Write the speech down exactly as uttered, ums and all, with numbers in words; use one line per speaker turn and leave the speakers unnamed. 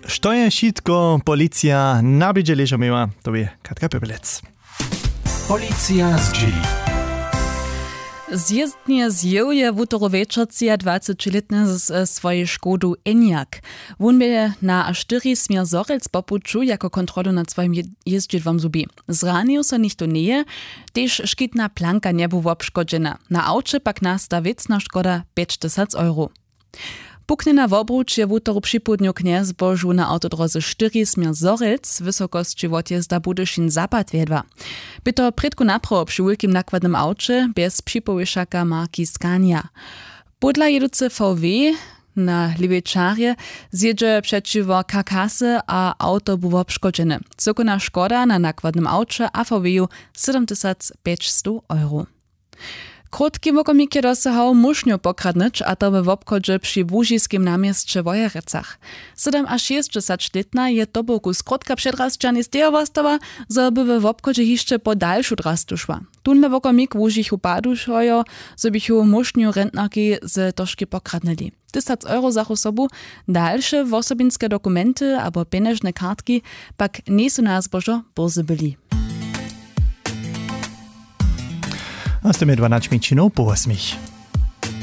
Što je šitko policija nabliže ležo miała, to je Katka Pepelec.
Policja z Dżili.
Zjezdnie zjełje wutoro večercia dwudziestoletny z swojej Škodu Enyaq. Won bie na a štyri smier Zorelc popuczu jako kontrolu nad swoim jeździedwom zubi. Zranił so nichto nie, tež škitna planka nie był obszkodzena. Na aucie pak nasta wiecna szkoda pięćdziesiąt euro. Puknena w obróć je wutoro připudnju kniez božu na autodroze štyri smier Zorelc, wysokości odjezda Budyšin zapad wiedwa. By to predku napro przy wielkim nakładnym aucie bez připowieszaka marki Scania. Podla jeduce V W na Liwieczarie zjedzie przeciwko karkasy, a auto było obszkodzene. Cokona szkoda na nakładnym aucie a V W-u siedemdziesiąt pięćset euro. Krótki wokomik dosahał mušnju pokradnyć, a to w obchodzie przy Łužiskim namieście Wojerecach. siedem a šesťdesiatletna je to boku skrótka przedrasčany stejowostowa, żeby w obchodzie jeszcze po dalszą drastu szła. Tunle wokomik Łužichu padušojo, zobichu mušnju rentnarki z tożki pokradnili. Tysac euro za osobu, dalsze wosobinske dokumenty albo pieniężne kartki pak nie są na zbożo burzy byli.
A z tym dwanaście minut po ósmej.